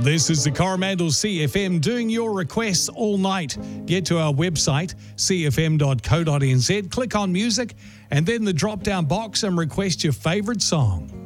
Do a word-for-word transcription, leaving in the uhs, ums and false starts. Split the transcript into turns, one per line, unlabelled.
This is the Coromandel C F M doing your requests all night. Get to our website, c f m dot co dot n z, click on music, and then the drop-down box and request your favourite song.